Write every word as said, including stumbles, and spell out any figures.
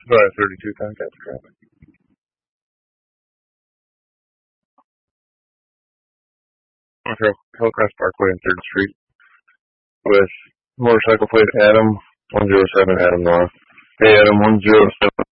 Sorry, thirty-two contact traffic. Okay, Hillcrest Parkway and third Street with motorcycle plate Adam one zero seven Adam North. Hey Adam one zero seven